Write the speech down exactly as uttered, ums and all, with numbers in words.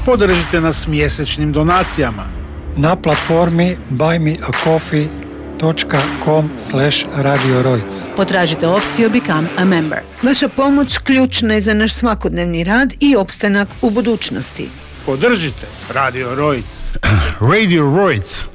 Podržite nas mjesečnim donacijama na platformi buy me a coffee dot com slash radio rojc. Potražite opciju Become a Member. Vaša pomoć ključna je za naš svakodnevni rad i opstanak u budućnosti. Podržite Radio Rojc. Radio Rojc.